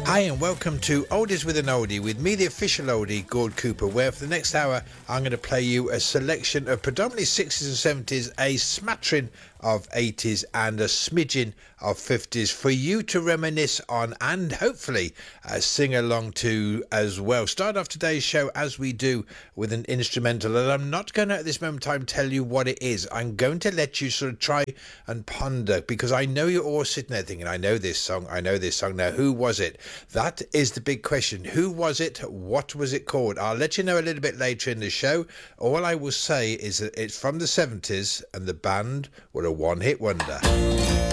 Hi and welcome to Oldies with an Oldie with me, the official oldie, Gord Cooper, where for the next hour I'm going to play you a selection of predominantly 60s and 70s, a smattering of 80s and a smidgen of 50s for you to reminisce on and hopefully sing along to as well. Start off today's show as we do with an instrumental, and I'm not going to at this moment in time tell you what it is. I'm going to let you sort of try and ponder, because I know you're all sitting there thinking, I know this song. Now who was it? That is the big question. Who was it? What was it called? I'll let you know a little bit later in the show. All I will say is that it's from the 70s and the band were a one-hit wonder.